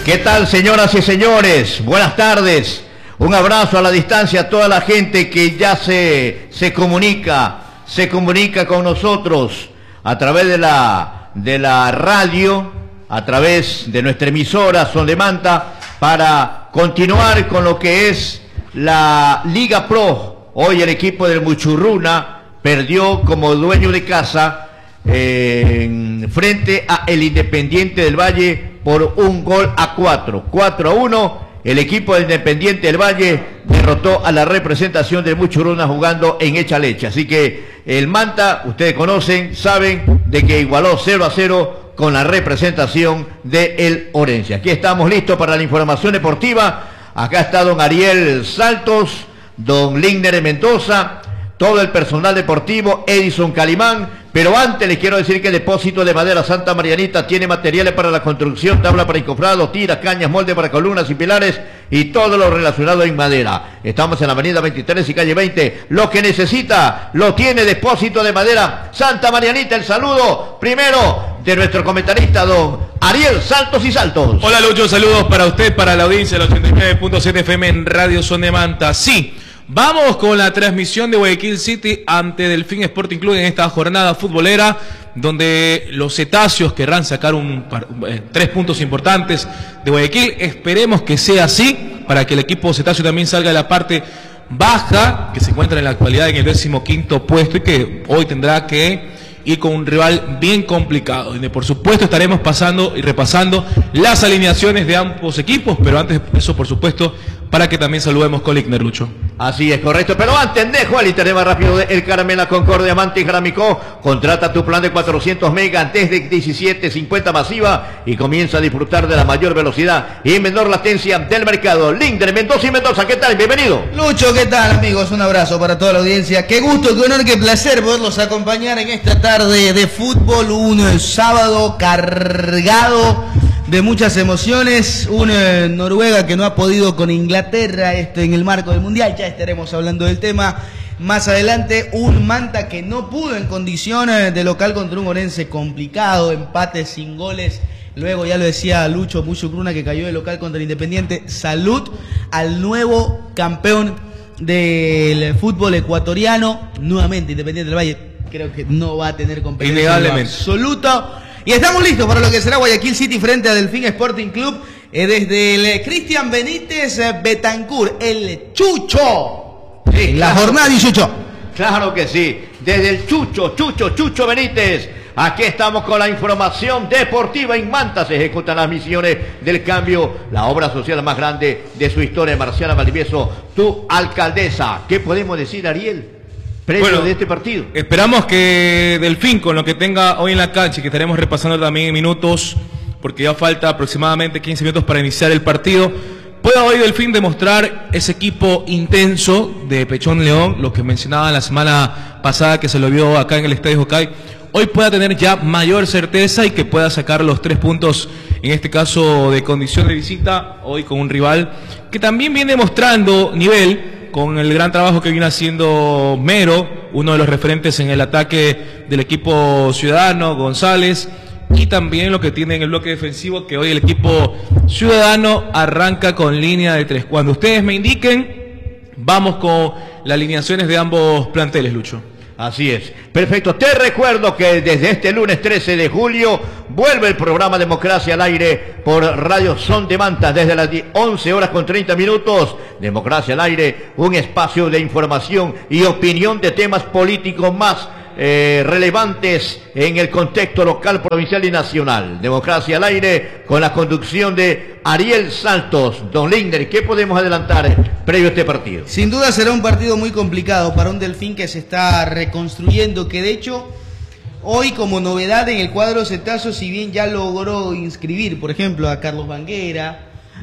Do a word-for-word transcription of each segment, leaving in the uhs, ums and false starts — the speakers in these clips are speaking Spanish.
¿Qué tal, señoras y señores? Buenas tardes. Un abrazo a la distancia a toda la gente que ya se, se comunica, se comunica con nosotros a través de la, de la radio, a través de nuestra emisora Son de Manta, para continuar con lo que es la Liga Pro. Hoy el equipo del Muchurruna perdió como dueño de casa eh, frente a el Independiente del Valle por un gol a cuatro. cuatro a uno. El equipo del Independiente del Valle derrotó a la representación del Muchurruna jugando en Echaleche. Así que el Manta, ustedes conocen, saben de que igualó cero a cero con la representación de el Orense. Aquí estamos listos para la información deportiva. Acá está don Ariel Saltos, don Ligner Mendoza, todo el personal deportivo, Edison Calimán. Pero antes les quiero decir que el Depósito de Madera Santa Marianita tiene materiales para la construcción, tabla para encofrado, tiras, cañas, molde para columnas y pilares y todo lo relacionado en madera. Estamos en la avenida veintitrés y calle veinte. Lo que necesita lo tiene Depósito de Madera Santa Marianita. El saludo primero de nuestro comentarista, don Ariel Saltos y Saltos. Hola Lucho, saludos para usted, para la audiencia del ochenta y nueve punto siete F M en Radio Son de Manta. Sí. Vamos con la transmisión de Guayaquil City ante Delfín Sporting Club en esta jornada futbolera, donde los cetáceos querrán sacar un, eh, tres puntos importantes de Guayaquil. Esperemos que sea así, para que el equipo cetáceo también salga de la parte baja, que se encuentra en la actualidad en el décimo quinto puesto y que hoy tendrá que ir con un rival bien complicado, donde por supuesto estaremos pasando y repasando las alineaciones de ambos equipos, pero antes de eso, por supuesto, para que también saludemos con Ligner, Lucho. Así es, correcto, pero antes dejo el internet más rápido de El Caramela Concordia Diamante y Jaramicó. Contrata tu plan de cuatrocientos megas antes de diecisiete cincuenta masiva y comienza a disfrutar de la mayor velocidad y menor latencia del mercado. Ligner Mendoza y Mendoza, ¿qué tal? Bienvenido. Lucho, ¿qué tal, amigos? Un abrazo para toda la audiencia. Qué gusto, qué honor, qué placer poderlos acompañar en esta tarde de fútbol, un sábado cargado de muchas emociones, una Noruega que no ha podido con Inglaterra esto en el marco del Mundial, ya estaremos hablando del tema más adelante, un Manta que no pudo en condiciones de local contra un Orense complicado, empate sin goles, luego ya lo decía Lucho Muchurruna que cayó de local contra el Independiente. Salud al nuevo campeón del fútbol ecuatoriano, nuevamente Independiente del Valle, creo que no va a tener competencia absoluta. Y estamos listos para lo que será Guayaquil City frente a Delfín Sporting Club, eh, desde el eh, Cristian Benítez eh, Betancourt, el Chucho. Sí, la claro, jornada dieciocho. Claro que sí, desde el Chucho, Chucho, Chucho Benítez. Aquí estamos con la información deportiva. En Manta se ejecutan las misiones del cambio, la obra social más grande de su historia. Marciana Valdivieso, tu alcaldesa. ¿Qué podemos decir, Ariel? Bueno, de este partido. Esperamos que Delfín, con lo que tenga hoy en la cancha, y que estaremos repasando también en minutos, porque ya falta aproximadamente quince minutos para iniciar el partido, pueda hoy Delfín demostrar ese equipo intenso de Pechón León, lo que mencionaba la semana pasada que se lo vio acá en el Estadio Jocay, hoy pueda tener ya mayor certeza y que pueda sacar los tres puntos, en este caso de condición de visita, hoy con un rival que también viene mostrando nivel, con el gran trabajo que viene haciendo Mero, uno de los referentes en el ataque del equipo ciudadano, González, y también lo que tiene en el bloque defensivo, que hoy el equipo ciudadano arranca con línea de tres. Cuando ustedes me indiquen, vamos con las alineaciones de ambos planteles, Lucho. Así es. Perfecto. Te recuerdo que desde este lunes trece de julio vuelve el programa Democracia al Aire por Radio Son de Manta desde las once horas con treinta minutos. Democracia al Aire, un espacio de información y opinión de temas políticos más eh, relevantes en el contexto local, provincial y nacional. Democracia al Aire con la conducción de Ariel Saltos. Don Ligner, ¿qué podemos adelantar previo a este partido? Sin duda será un partido muy complicado para un Delfín que se está reconstruyendo, que de hecho hoy como novedad en el cuadro cetáceo, si bien ya logró inscribir, por ejemplo, a Carlos Banguera,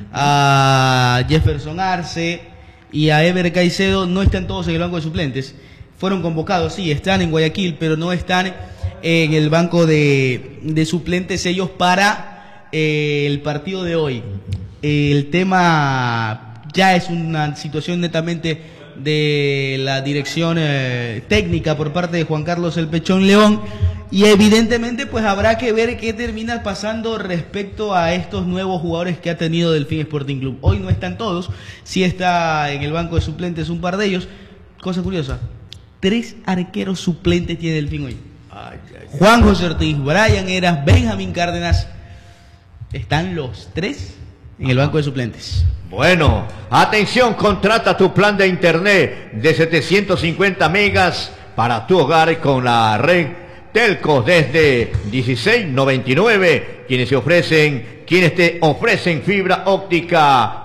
a Jefferson Arce y a Ever Caicedo, no están todos en el banco de suplentes. Fueron convocados, sí, están en Guayaquil, pero no están en el banco de, de suplentes ellos para eh, el partido de hoy. El tema ya es una situación netamente de la dirección eh, técnica por parte de Juan Carlos El Pechón León, y evidentemente pues habrá que ver qué termina pasando respecto a estos nuevos jugadores que ha tenido Delfín Sporting Club. Hoy no están todos, sí está en el banco de suplentes un par de ellos. Cosa curiosa, tres arqueros suplentes tiene Delfín hoy. Ay, ay, ay. Juan José Ortiz, Brian Heras, Benjamín Cárdenas, están los tres en el banco de suplentes. Bueno, atención, contrata tu plan de internet de setecientos cincuenta megas para tu hogar con la red Telco desde dieciséis noventa y nueve, quienes se ofrecen, quienes te ofrecen fibra óptica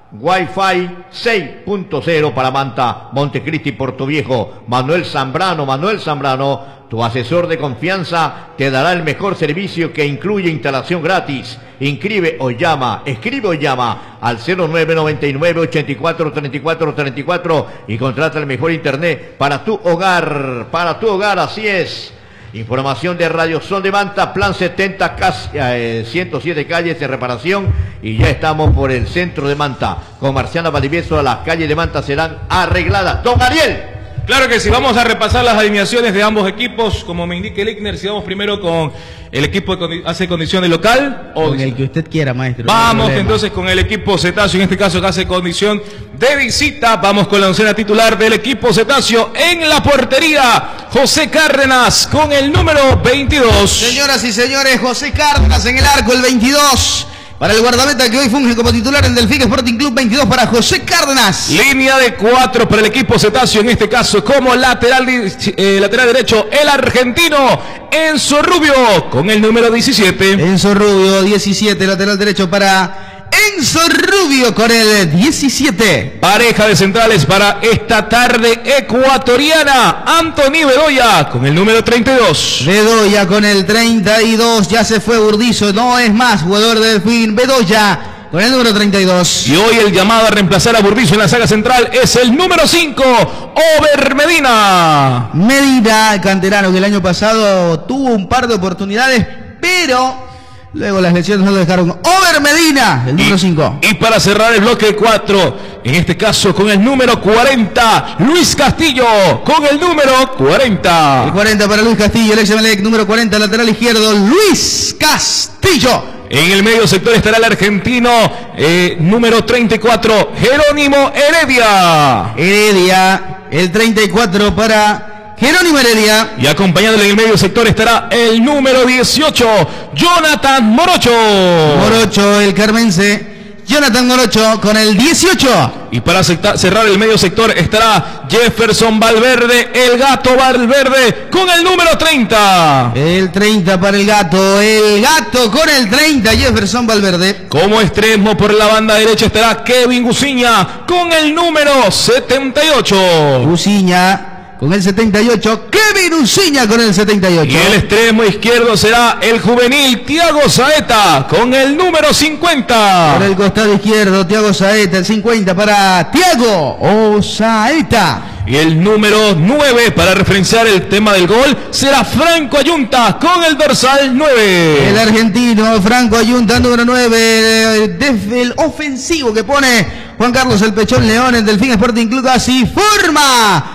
Wi-Fi seis punto cero para Manta, Montecristi, Portoviejo. Manuel Zambrano, Manuel Zambrano, tu asesor de confianza, te dará el mejor servicio que incluye instalación gratis. Inscribe o llama, escribe o llama al cero nueve noventa y nueve ochenta y cuatro treinta y cuatro treinta y cuatro y contrata el mejor internet para tu hogar, para tu hogar, así es. Información de Radio Son de Manta, plan setenta, eh, ciento siete calles de reparación, y ya estamos por el centro de Manta. Con Marciana Valdivieso, las calles de Manta serán arregladas. Don Ariel. Claro que sí, vamos a repasar las alineaciones de ambos equipos, como me indica el Igner. Si vamos primero con el equipo que hace condición de local o con el que usted quiera, maestro. Vamos no entonces con el equipo Cetáceo, en este caso que hace condición de visita. Vamos con la oncena titular del equipo Cetáceo. En la portería, José Cárdenas con el número veintidós. Señoras y señores, José Cárdenas en el arco, el veintidós. Para el guardameta que hoy funge como titular en Delfín Sporting Club, veintidós para José Cárdenas. Línea de cuatro para el equipo Cetáceo, en este caso como lateral, eh, lateral derecho, el argentino Enzo Rubio con el número diecisiete. Enzo Rubio, diecisiete, lateral derecho para Enzo Rubio con el diecisiete. Pareja de centrales para esta tarde ecuatoriana, Anthony Bedoya con el número treinta y dos. Bedoya con el treinta y dos, ya se fue Burdizo, no es más jugador de Delfín. Bedoya con el número treinta y dos. Y hoy el llamado a reemplazar a Burdizo en la saga central es el número cinco, Over Medina. Medina, canterano que el año pasado tuvo un par de oportunidades, pero luego las lesiones no lo dejaron. Over Medina, el número cinco. Y para cerrar el bloque cuatro, en este caso con el número cuarenta, Luis Castillo, con el número cuarenta. El cuarenta para Luis Castillo, el ex Emelec, número cuarenta, lateral izquierdo, Luis Castillo. En el medio sector estará el argentino, eh, número treinta y cuatro, Jerónimo Heredia. Heredia, el treinta y cuatro para Jerónimo Heredia. Y acompañándole en el medio sector estará el número dieciocho, Jonathan Morocho. Morocho, el carmense. Jonathan Morocho con el dieciocho. Y para cerrar el medio sector estará Jefferson Valverde, el Gato Valverde, con el número treinta. El treinta para el Gato, el Gato con el treinta, Jefferson Valverde. Como extremo por la banda derecha estará Kevin Gusiña con el número setenta y ocho. Gusiña con el setenta y ocho, Kevin Uciña con el setenta y ocho. Y el extremo izquierdo será el juvenil Thiago Saeta con el número cincuenta. Por el costado izquierdo, Thiago Saeta, el cincuenta para Thiago Saeta. Y el número nueve, para referenciar el tema del gol, será Franco Ayunta con el dorsal nueve. El argentino Franco Ayunta, número nueve, desde el ofensivo que pone Juan Carlos El Pechón León, el Delfín Sporting Club. Así forma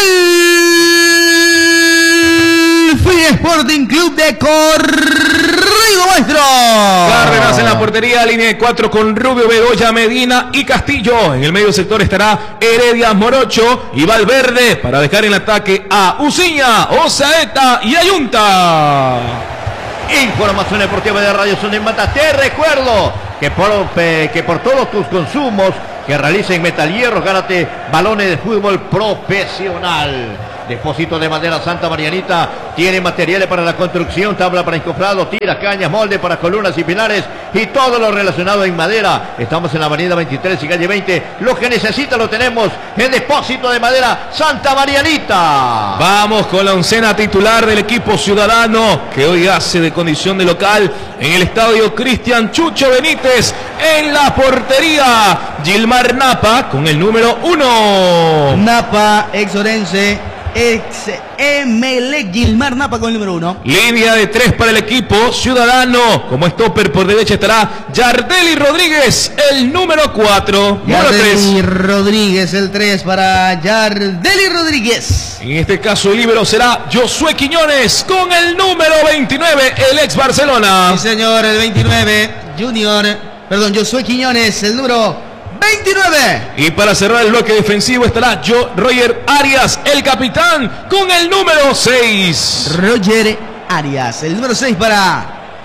Delfín Sporting Club de Corrigo, maestro. Cárdenas en la portería, línea de cuatro con Rubio, Bedoya, Medina y Castillo. En el medio sector estará Heredia, Morocho y Valverde para dejar en ataque a Uciña, Osaeta y Ayunta. Información deportiva de Radio Son de Manta. Te recuerdo que por, eh, que por todos tus consumos que realicen Metal Hierro, gánate balones de fútbol profesional. Depósito de Madera Santa Marianita tiene materiales para la construcción, tabla para encofrado, tiras, cañas, molde para columnas y pilares y todo lo relacionado en madera. Estamos en la avenida veintitrés y calle veinte. Lo que necesita lo tenemos en Depósito de Madera Santa Marianita. Vamos con la oncena titular del equipo ciudadano que hoy hace de condición de local en el estadio Cristian Chucho Benítez. En la portería, Gilmar Napa con el número uno. Napa, ex Orense. Ex Emelec, Gilmar Napa con el número uno. Línea de tres para el equipo Ciudadano. Como stopper por derecha estará Yardeli Rodríguez, el número cuatro. Yardeli Rodríguez, el tres para Yardeli Rodríguez. En este caso el líbero será Josué Quiñones con el número veintinueve, el ex Barcelona. Sí, señor, el veintinueve, Junior, perdón, Josué Quiñones, el número veintinueve. Y para cerrar el bloque defensivo estará Joe Roger Arias, el capitán, con el número seis. Roger Arias, el número seis para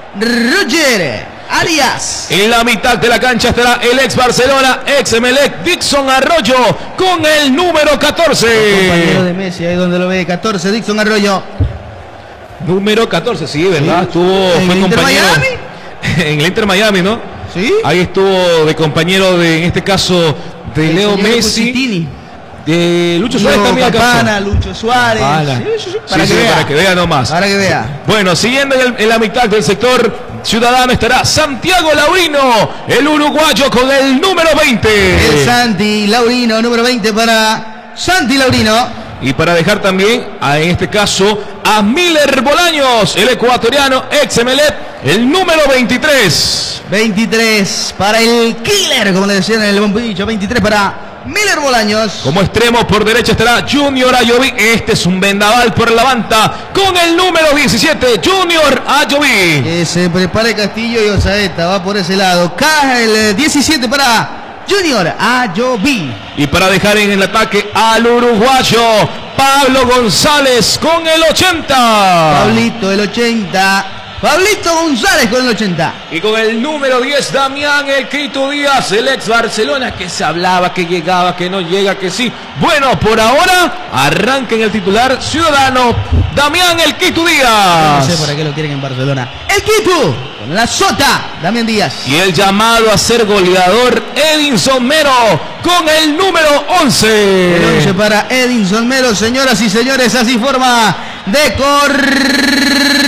Roger Arias. En la mitad de la cancha estará el ex Barcelona, ex Emelec, Dixon Arroyo, con el número catorce. El compañero de Messi, ahí donde lo ve, catorce, Dixon Arroyo. Número catorce, sí, ¿verdad? Sí. Estuvo, ¿En fue el Inter compañero Miami? en el Inter Miami, ¿no? Sí. Ahí estuvo de compañero de, en este caso, de El Leo señor Messi. Cusitini. De Lucho Suárez Lucho también acá. Campana, Lucho Suárez. Campana. Sí, sí, sí. Para, Para, sí, que sí, vea. para que vea nomás. Para que vea. Bueno, siguiendo en, el, en la mitad del sector Ciudadano estará Santiago Laurino, el uruguayo con el número veinte. El Santi Laurino, número veinte para Santi Laurino. Y para dejar también, a, en este caso, a Miller Bolaños, el ecuatoriano, ex Emelec, el número veintitrés. veintitrés para el Killer, como le decían en el bombillo. veintitrés para Miller Bolaños. Como extremo por derecha estará Junior Ayoví. Este es un vendaval por la banda con el número diecisiete, Junior Ayoví. Que se prepare Castillo y Osaeta, va por ese lado. Caja el diecisiete para Junior Ayoví. Y para dejar en el ataque al uruguayo Pablo González con el ochenta. Pablito, el ochenta. Pablito González con el ochenta. Y con el número diez, Damián El Quito Díaz, el ex Barcelona, que se hablaba que llegaba, que no llega, que sí. Bueno, por ahora arranca en el titular Ciudadano, Damián El Quito Díaz. No sé por qué lo quieren en Barcelona. El Quito, con la sota, Damián Díaz. Y el llamado a ser goleador, Edinson Mero, con el número once. El once para Edinson Mero, señoras y señores, así forma de corrido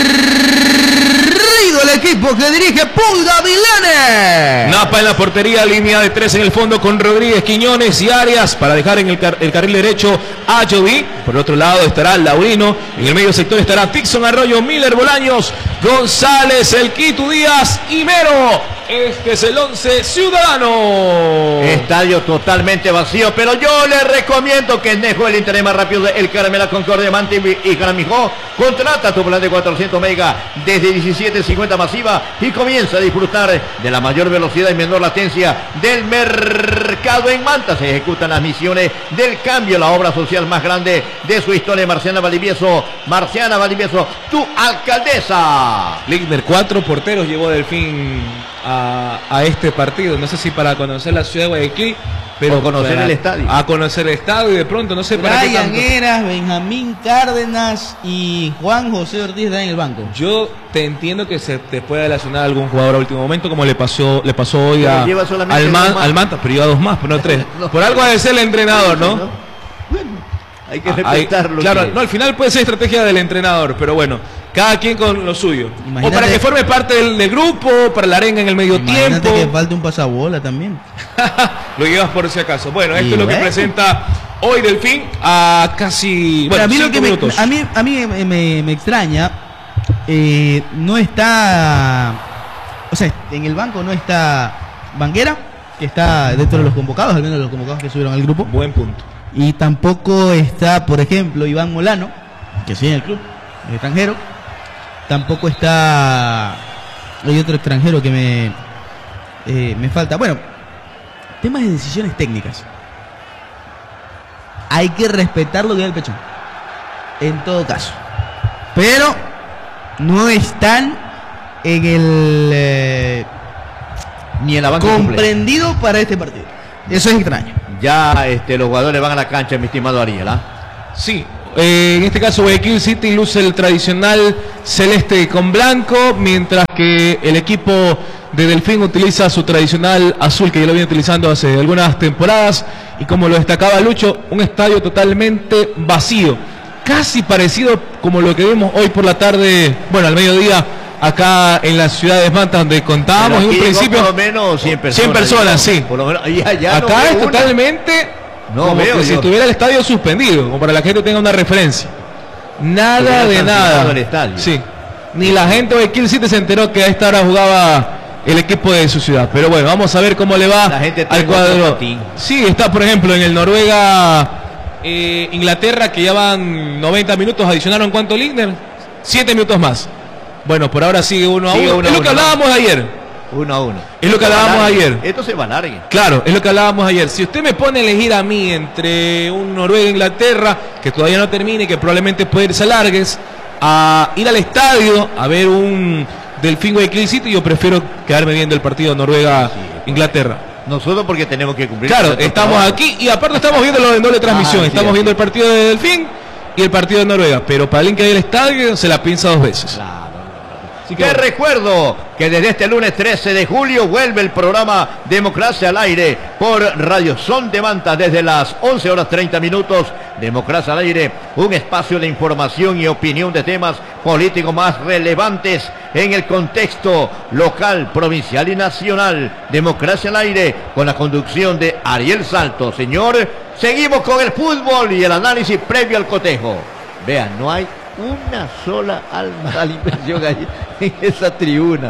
el equipo que dirige Paul Gavilanes. Napa en la portería, línea de tres en el fondo con Rodríguez, Quiñones y Arias para dejar en el, car el carril derecho a Ayoví. Por otro lado estará Laurino, en el medio sector estará Dixon Arroyo, Miller Bolaños, González, El Quito Díaz y Mero. Este es el once Ciudadano. Estadio totalmente vacío, pero yo le recomiendo que Nejo, el internet más rápido, el Caramela Concordia, Manti y Jaramijó. Contrata tu plan de cuatrocientos megas desde diecisiete cincuenta masiva y comienza a disfrutar de la mayor velocidad y menor latencia del mercado en Manta. Se ejecutan las misiones del cambio, la obra social más grande de su historia. Marciana Valdivieso, Marciana Valdivieso, tu alcaldesa. Ligner, cuatro porteros llevó Delfín a, a este partido. No sé si para conocer la ciudad de Guayaquil, pero o conocer para, el estadio. A conocer el estadio y de pronto, no sé para qué Brian tanto. Eras, Benjamín Cárdenas y Juan José Ortiz están en el banco. Yo te entiendo que se te pueda relacionar a algún jugador a último momento, como le pasó le pasó hoy Pero a, lleva solamente al, man, dos más. al Manta, pero lleva dos más, pero no tres. No. Por algo ha de ser el entrenador, ¿no? Bueno, hay que Ah, hay- respetarlo. claro, no, al final puede ser estrategia del entrenador, pero bueno, cada quien con lo suyo. Imagínate- o para que forme parte del, del grupo, para la arenga en el medio Imagínate tiempo. que falte un pasabola también. Lo llevas por si acaso. Bueno, esto Y es lo que bueno. presenta hoy Delfín a casi Pero bueno, a mí lo cinco que me, minutos. a mí, a mí me, me- me extraña, eh, no está, o sea, en el banco no está Banguera, que está dentro de los convocados, al menos de los convocados que subieron al grupo, Buen punto. y tampoco está, por ejemplo, Iván Molano, que sigue en el club, es extranjero, tampoco está, hay otro extranjero que me, eh, me falta, bueno, temas de decisiones técnicas. Hay que respetar lo que da el Pechón. En todo caso. Pero no están en el eh, Ni en la banca suplente. comprendido para este partido. Eso es extraño. Ya este, los jugadores van a la cancha, mi estimado Ariel. ¿ah? Sí, eh, en este caso Guayaquil City luce el tradicional celeste con blanco, mientras que el equipo de Delfín utiliza su tradicional azul, que ya lo viene utilizando hace algunas temporadas, y como lo destacaba Lucho, un estadio totalmente vacío, casi parecido como lo que vimos hoy por la tarde, bueno, al mediodía, acá en la ciudad de Manta, donde contábamos Pero en un aquí llegó principio por lo menos cien personas. cien personas, ¿no? sí. Por lo menos, ya, ya acá no es fue una. totalmente No como veo que si yo. estuviera el estadio suspendido, como para que la gente tenga una referencia. Nada Hubiera de sancionado nada. el estadio. Sí. Ni la gente de Guayaquil City se enteró que a esta hora jugaba el equipo de su ciudad. Pero bueno, vamos a ver cómo le va La gente al tengo cuadro. otro patín. Sí, está por ejemplo en el Noruega eh, Inglaterra, que ya van noventa minutos, adicionaron ¿cuánto, Ligner? siete minutos más. Bueno, por ahora sigue uno a Sigue uno. uno Es a lo que uno. hablábamos ayer. Uno a uno. Es lo que Esto se hablábamos alargue. ayer. Esto se va a largue. Claro, es lo que hablábamos ayer. Si usted me pone a elegir a mí entre un Noruega e Inglaterra, que todavía no termine y que probablemente puede irse a largues, a ir al estadio a ver un Delfín Guayaquil City, yo prefiero quedarme viendo el partido Noruega-Inglaterra. Nosotros porque tenemos que cumplir. Claro, nuestro estamos trabajo. aquí y aparte estamos viendo en doble transmisión. Ah, sí, Estamos sí. viendo el partido de Delfín y el partido de Noruega. Pero para alguien que vaya al estadio se la piensa dos veces. Claro. Así que Te bueno. recuerdo que desde este lunes trece de julio vuelve el programa Democracia al Aire por Radio Son de Manta desde las once horas treinta minutos. Democracia al Aire, un espacio de información y opinión de temas políticos más relevantes en el contexto local, provincial y nacional. Democracia al Aire con la conducción de Ariel Salto. Señor, seguimos con el fútbol y el análisis previo al cotejo. Vean, no hay una sola alma da la impresión ahí en esa tribuna.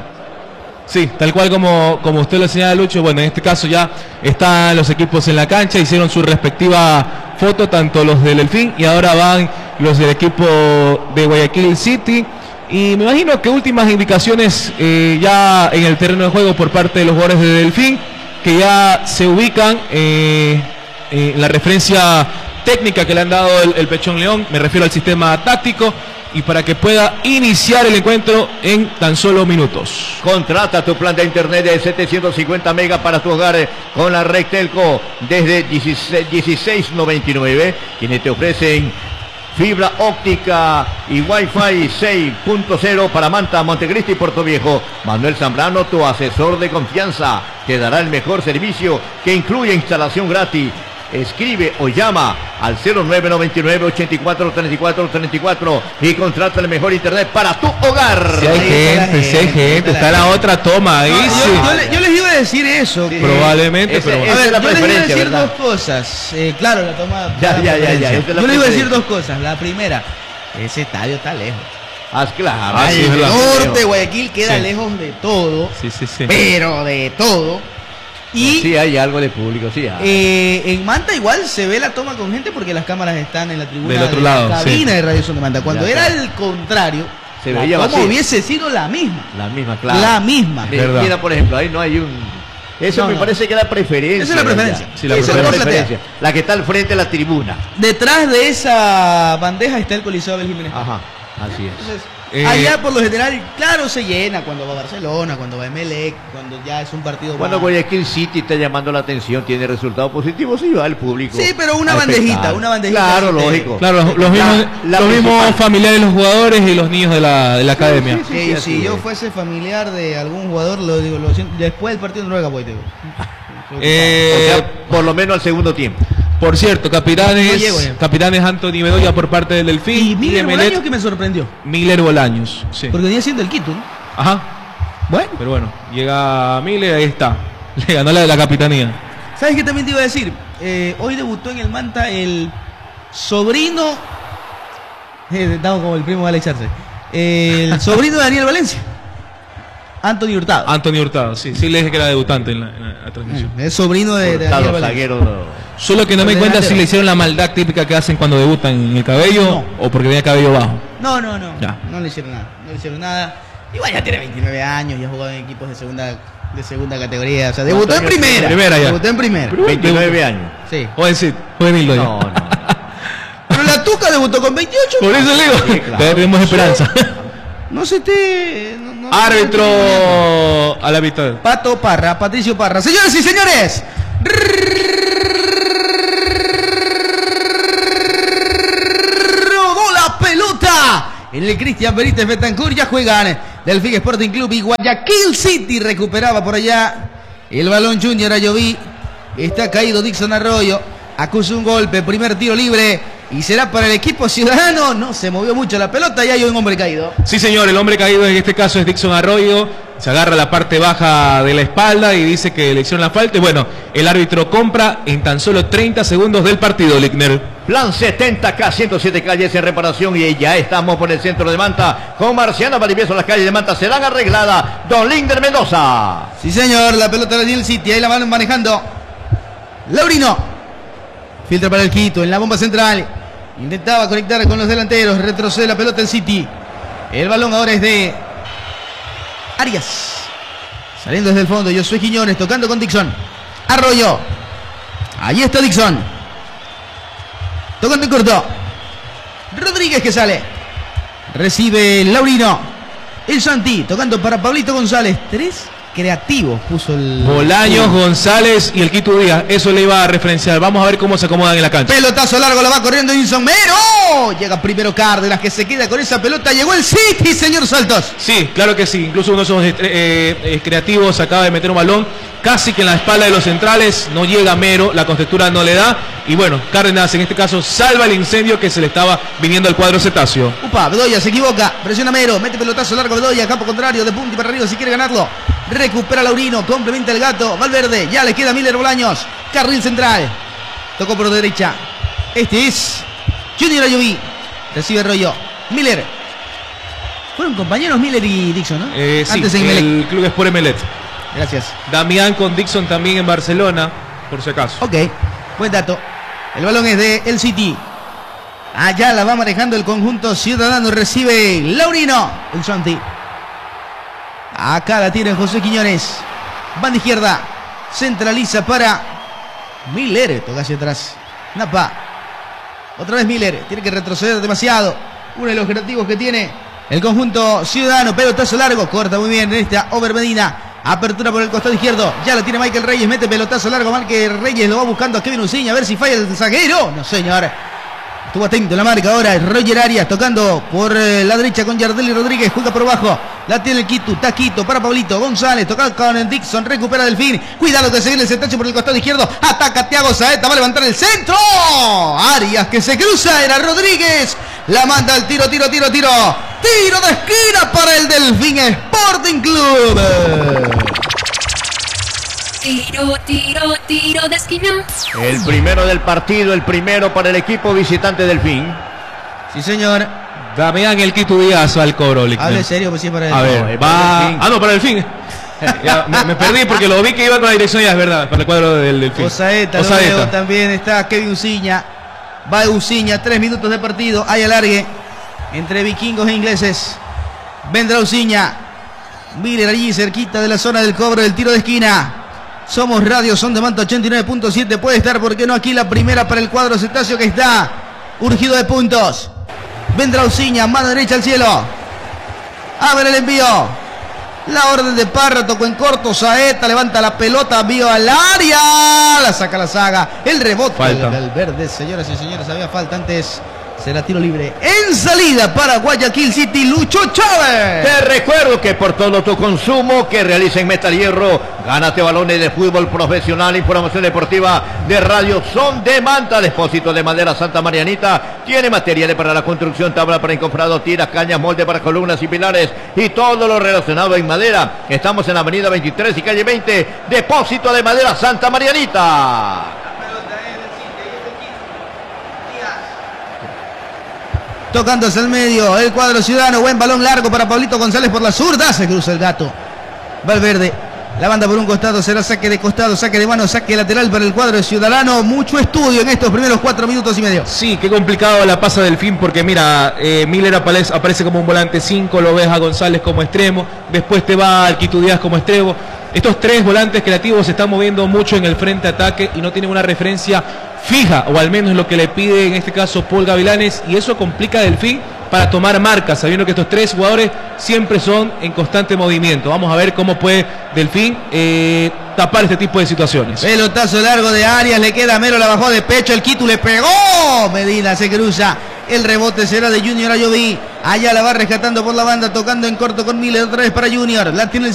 Sí, tal cual como, como usted lo señala, Lucho. Bueno, en este caso ya están los equipos en la cancha, hicieron su respectiva foto, tanto los del Delfín y ahora van los del equipo de Guayaquil City. Y me imagino que últimas indicaciones eh, ya en el terreno de juego por parte de los jugadores de Delfín, que ya se ubican eh, en la referencia técnica que le han dado el, el Pechón León, me refiero al sistema táctico, y para que pueda iniciar el encuentro en tan solo minutos. Contrata tu plan de internet de setecientos cincuenta megas para tu hogar con la red Telco desde dieciséis noventa y nueve, quienes te ofrecen fibra óptica y Wi-Fi seis punto cero para Manta, Montecristi y Puerto Viejo. Manuel Zambrano, tu asesor de confianza, te dará el mejor servicio que incluye instalación gratis. Escribe o llama al cero nueve noventa y nueve ochenta y cuatro treinta y cuatro treinta y cuatro y contrata el mejor internet para tu hogar. Si hay Ahí está la gente, si hay gente, gente, está está la la gente. otra toma ahí. No, yo, sí. yo le- yo les iba a decir eso. que- Probablemente, Ese- pero esa A ver, es la yo les iba a preferencia, decir ¿verdad? dos cosas. Eh, claro, la toma. Ya, la ya, ya, preferencia. ya, esa es la Yo les iba a decir preferencia. dos cosas. La primera, ese estadio está lejos. Haz claro. Ah, sí, es El verdad. norte, Guayaquil queda Sí. lejos de todo, Sí, sí, sí. pero de todo. Y Sí hay algo de público, sí hay. eh, en Manta igual se ve la toma con gente porque las cámaras están en la tribuna Del otro de lado, la cabina sí. de Radio Son de Manta. Cuando Ya era está. el contrario, Se la veía toma vacía. hubiese sido la misma. La misma, claro. La misma. Sí, Verdad. mira, por ejemplo, ahí no hay un... Eso No, me no. parece que es la preferencia. Esa es la ¿verdad? preferencia. Sí, la Esa es preferencia. preferencia. La que está al frente de la tribuna. Detrás de esa bandeja está el Coliseo Abel Jiménez. Ajá, así es. Entonces, Eh, allá por lo general, claro, se llena cuando va a Barcelona, cuando va a Emelec, cuando ya es un partido Cuando más- Guayaquil City está llamando la atención, tiene resultados positivos, sí va el público. Sí, pero una a bandejita, expectar. una bandejita Claro, así de- lógico. Claro, los, los La- mismos, la los mismos principal. familiares de los jugadores y los niños de la, de la academia. sí, sí. Que así si yo es. fuese familiar de algún jugador, lo digo, lo siento, después del partido de Noruega voy, te digo. Eh, O sea, por lo menos al segundo tiempo. Por cierto, capitanes, No llego ya. capitanes Anthony Bedoya por parte del Delfín Y Miguel Emelec, Bolaños que me sorprendió, Miller Bolaños. Sí. porque venía siendo el Quito, ¿no? Ajá. Bueno, Pero bueno, llega Miller, ahí está. Le ganó la de la capitanía. ¿sabes qué también te iba a decir? Eh, hoy debutó en el Manta el sobrino, eh, estamos como el primo de Alex Arce, el sobrino de Daniel Valencia, Anthony Hurtado. Anthony Hurtado, sí, sí le dije que era debutante en la, en la- la transmisión. Es sobrino de, de Daniel Hurtado, Valencia. zaguero. Solo que no me El cuenta si delantero. le hicieron la maldad típica que hacen cuando debutan en el cabello No. o porque tenía cabello bajo. No, no, no. Ya. No le hicieron nada. No le hicieron nada. Igual ya tiene veintinueve años, ya ha jugado en equipos de segunda, de segunda categoría. O sea, debutó en años tiene? primera. Primera ya. Debutó en primera. veintinueve años. Sí. Jovencito, juvenil doy. No, no. Pero la Tuca debutó con veintiocho. Por eso le digo, Sí, claro. todavía tenemos esperanza. No se te. no- no- Árbitro a la mitad. Pato Parra, Patricio Parra. Señoras y señores. Rodó la pelota. En el Cristian Benítez Betancourt ya juegan Delfín Sporting Club y Guayaquil City. Recuperaba por allá el balón Junior Ayoví. Está caído Dixon Arroyo. Acusa un golpe. Primer tiro libre Y será para el equipo ciudadano. No se movió mucho la pelota y hay un hombre caído. Sí, señor, el hombre caído en este caso es Dixon Arroyo. Se agarra la parte baja de la espalda y dice que le hicieron la falta. Y bueno, el árbitro compra en tan solo treinta segundos del partido, Lickner. Plan setenta K, ciento siete calles en reparación y ya estamos por el centro de Manta con Marciano Valdivieso. Las calles de Manta serán arregladas. Don Linder Mendoza. Sí, señor, la pelota la dio el City. Ahí la van manejando Laurino. Filtra para el Quito en la bomba central. Intentaba conectar con los delanteros. Retrocede la pelota el City. El balón ahora es de Arias. Saliendo desde el fondo. Josué Quiñones tocando con Dixon. Arroyo. Allí está Dixon. Tocando en corto. Rodríguez que sale. Recibe Laurino. El Santi tocando para Pablito González. Tres creativos puso el... Bolaños, González y el Quito Díaz. Eso le iba a referenciar. Vamos a ver cómo se acomodan en la cancha. Pelotazo largo, la va corriendo Edinson Mero. Llega primero Cárdenas que se queda con esa pelota. Llegó el City, señor Saltos. Sí, claro que sí. Incluso uno de esos eh, eh, creativos acaba de meter un balón casi que en la espalda de los centrales. No llega Mero, la contextura no le da. Y bueno, Cárdenas en este caso salva el incendio que se le estaba viniendo al cuadro cetáceo. Upa, Bedoya se equivoca. Presiona Mero, mete pelotazo largo Bedoya, campo contrario, de punta y para arriba si quiere ganarlo. Recupera Laurino, complementa el gato. Valverde, ya le queda Miller Bolaños. Carril central. Tocó por derecha. Este es Junior Ayoví. Recibe Rollo. Miller. Fueron compañeros Miller y Dixon, ¿no? Eh, sí, Antes en el Club Sport Emelec. Gracias. Damián con Dixon también en Barcelona, por si acaso. Ok, buen dato. El balón es de el City. Allá la va manejando el conjunto ciudadano. Recibe Laurino. El Santi. Acá la tiene José Quiñones. Banda izquierda. Centraliza para Miller. Toca hacia atrás. Napa. Otra vez Miller. Tiene que retroceder demasiado. Uno de los objetivos que tiene el conjunto ciudadano. Pelotazo largo. Corta muy bien en esta Over Medina. Apertura por el costado izquierdo. Ya la tiene Michael Reyes. Mete pelotazo largo. Michael Reyes lo va buscando a Kevin Uciña. A ver si falla el zaguero. No, señor. Estuvo atento en la marca ahora. Roger Arias tocando por la derecha con Yardelli Rodríguez. Juega por abajo. La tiene el Quito. Taquito para Pablito González. Toca con Dixon. Recupera Delfín. Cuidado que se viene el cetacho por el costado izquierdo. Ataca Thiago Saeta. Va a levantar el centro. Arias que se cruza. Era Rodríguez. La manda al tiro, tiro, tiro, tiro. Tiro de esquina para el Delfín Sporting Club. Tiro, tiro, tiro de esquina. El primero del partido, el primero para el equipo visitante Delfín. Sí, señor. Damián el Quito Díaz al cobro. Hable serio, pues sí, para el A ver, No, va. Ah, no, para el fin. Ya, me, me perdí porque lo vi que iba con la dirección ya, es verdad, para el cuadro del, del fin. Osaeta, luego también está Kevin Uciña. Va Uciña, tres minutos de partido. Hay alargue entre vikingos e ingleses. Vendrá Uciña. Miller allí cerquita de la zona del cobro del tiro de esquina. Somos Radio Son de Manta ochenta y nueve punto siete. Puede estar, ¿por qué no? Aquí la primera para el cuadro cetáceo que está urgido de puntos. Vendrá Uciña, mano derecha al cielo. A ver el envío. La orden de Parra, tocó en corto. Saeta levanta la pelota, envío al área. La saca la saga. El rebote falta del verde, señoras y señores. Había falta antes. Será tiro libre en salida para Guayaquil City. Lucho Chávez. Te recuerdo que por todo tu consumo que realiza en Metal Hierro, gánate balones de fútbol profesional. Información deportiva de Radio Son de Manta. Depósito de madera Santa Marianita. Tiene materiales para la construcción, tabla para encofrado, tiras, cañas, molde para columnas y pilares y todo lo relacionado en madera. Estamos en la avenida veintitrés y calle veinte. Depósito de madera Santa Marianita. Tocando hacia el medio, el cuadro ciudadano. Buen balón largo para Pablito González por la zurda. Se cruza el gato. Valverde. La banda por un costado. Será saque de costado, saque de mano, saque lateral para el cuadro ciudadano. Mucho estudio en estos primeros cuatro minutos y medio. Sí, qué complicado la pasa del fin porque mira, eh, Miller aparece, aparece como un volante cinco. Lo ves a González como extremo. Después te va al Quito Díaz como extremo. Estos tres volantes creativos se están moviendo mucho en el frente ataque y no tienen una referencia fija, o al menos lo que le pide en este caso Paul Gavilanes, y eso complica a Delfín para tomar marcas, sabiendo que estos tres jugadores siempre son en constante movimiento. Vamos a ver cómo puede Delfín eh, tapar este tipo de situaciones. Pelotazo largo de Arias, le queda Mero, la bajó de pecho, el Quito le pegó, Medina se cruza, el rebote será de Junior Ayoví, allá la va rescatando por la banda, tocando en corto con Miller, otra vez para Junior, la tiene el